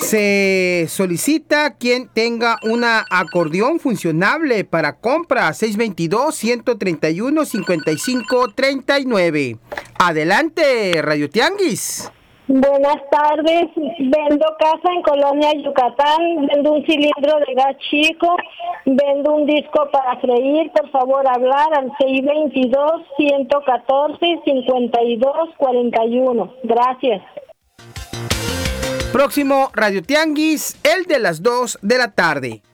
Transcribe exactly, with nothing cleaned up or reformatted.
Se solicita quien tenga una acordeón funcionable para compra seis dos dos, uno tres uno, cinco cinco tres nueve. Adelante, Radio Tianguis. Buenas tardes, vendo casa en Colonia Yucatán, vendo un cilindro de gas chico, vendo un disco para freír, por favor hablar al seis dos dos, uno uno cuatro, cinco dos cuatro uno. Gracias. Próximo Radio Tianguis, el de las dos de la tarde.